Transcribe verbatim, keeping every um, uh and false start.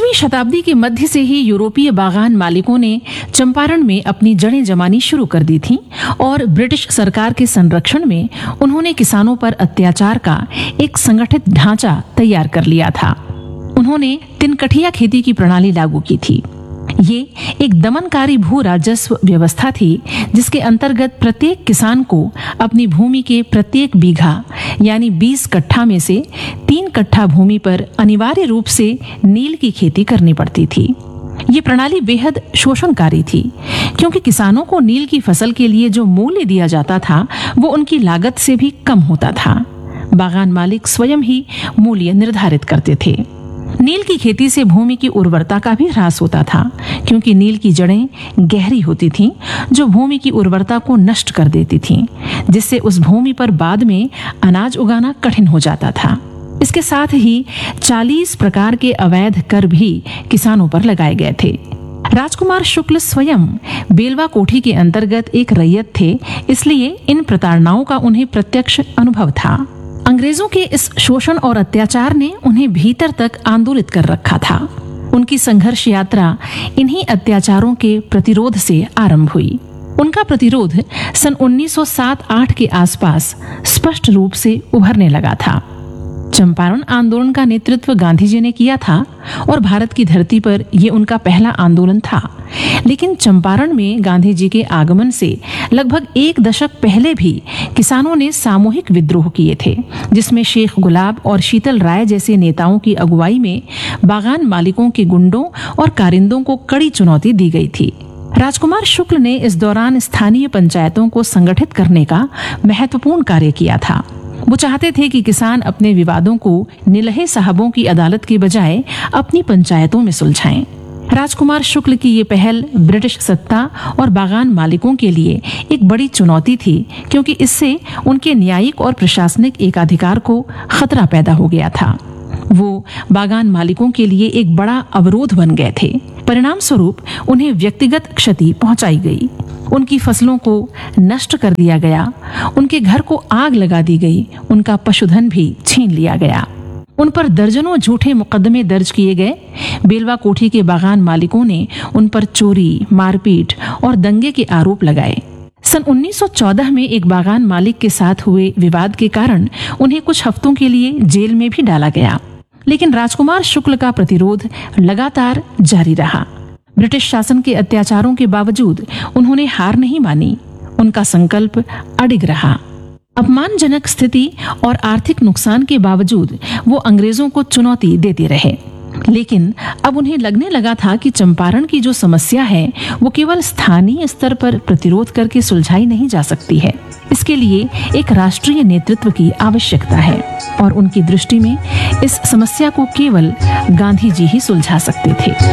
सोलहवीं शताब्दी के मध्य से ही यूरोपीय बागान मालिकों ने चंपारण में अपनी जड़ें जमानी शुरू कर दी थीं और ब्रिटिश सरकार के संरक्षण में उन्होंने किसानों पर अत्याचार का एक संगठित ढांचा तैयार कर लिया था। उन्होंने तिनकठिया खेती की प्रणाली लागू की थी। ये एक दमनकारी भू राजस्व व्यवस्था थी जिसके अंतर्गत प्रत्येक किसान को अपनी भूमि के प्रत्येक बीघा यानी बीस कट्ठा में से तीन कट्ठा भूमि पर अनिवार्य रूप से नील की खेती करनी पड़ती थी। ये प्रणाली बेहद शोषणकारी थी क्योंकि किसानों को नील की फसल के लिए जो मूल्य दिया जाता था वो उनकी लागत से भी कम होता था। बागान मालिक स्वयं ही मूल्य निर्धारित करते थे। नील की खेती से भूमि की उर्वरता का भी ह्रास होता था क्योंकि नील की जड़ें गहरी होती थीं जो भूमि की उर्वरता को नष्ट कर देती थीं, जिससे उस भूमि पर बाद में अनाज उगाना कठिन हो जाता था। इसके साथ ही चालीस प्रकार के अवैध कर भी किसानों पर लगाए गए थे। राजकुमार शुक्ल स्वयं बेलवा कोठी के अंतर्गत एक रैयत थे, इसलिए इन प्रताड़नाओं का उन्हें प्रत्यक्ष अनुभव था। अंग्रेजों के इस शोषण और अत्याचार ने उन्हें भीतर तक आंदोलित कर रखा था। उनकी संघर्ष यात्रा इन्हीं अत्याचारों के प्रतिरोध से आरंभ हुई। उनका प्रतिरोध सन उन्नीस सौ सात आठ के आसपास स्पष्ट रूप से उभरने लगा था। चंपारण आंदोलन का नेतृत्व गांधी जी ने किया था और भारत की धरती पर यह उनका पहला आंदोलन था। लेकिन चंपारण में गांधी जी के आगमन से लगभग एक दशक पहले भी किसानों ने सामूहिक विद्रोह किए थे, जिसमें शेख गुलाब और शीतल राय जैसे नेताओं की अगुवाई में बागान मालिकों के गुंडों और कारिंदों को कड़ी चुनौती दी गई थी। राजकुमार शुक्ल ने इस दौरान स्थानीय पंचायतों को संगठित करने का महत्वपूर्ण कार्य किया था। वो चाहते थे कि किसान अपने विवादों को निलहे साहबों की अदालत के बजाय अपनी पंचायतों में सुलझाएं। राजकुमार शुक्ल की ये पहल ब्रिटिश सत्ता और बागान मालिकों के लिए एक बड़ी चुनौती थी क्योंकि इससे उनके न्यायिक और प्रशासनिक एकाधिकार को खतरा पैदा हो गया था। वो बागान मालिकों के लिए एक बड़ा अवरोध बन गए थे। परिणाम स्वरूप उन्हें व्यक्तिगत क्षति पहुंचाई गई, उनकी फसलों को नष्ट कर दिया गया, उनके घर को आग लगा दी गई, उनका पशुधन भी छीन लिया गया। उन पर दर्जनों झूठे मुकदमे दर्ज किए गए। बेलवा कोठी के बागान मालिकों ने उन पर चोरी, मारपीट और दंगे के आरोप लगाए। सन उन्नीस सौ चौदह में एक बागान मालिक के साथ हुए विवाद के कारण उन्हें कुछ हफ्तों के लिए जेल में भी डाला गया, लेकिन राजकुमार शुक्ल का प्रतिरोध लगातार जारी रहा। ब्रिटिश शासन के अत्याचारों के बावजूद उन्होंने हार नहीं मानी। उनका संकल्प अडिग रहा। अपमानजनक स्थिति और आर्थिक नुकसान के बावजूद वो अंग्रेजों को चुनौती देते रहे। लेकिन अब उन्हें लगने लगा था कि चंपारण की जो समस्या है वो केवल स्थानीय स्तर पर प्रतिरोध करके सुलझाई नहीं जा सकती है। इसके लिए एक राष्ट्रीय नेतृत्व की आवश्यकता है और उनकी दृष्टि में इस समस्या को केवल गांधी जी ही सुलझा सकते थे।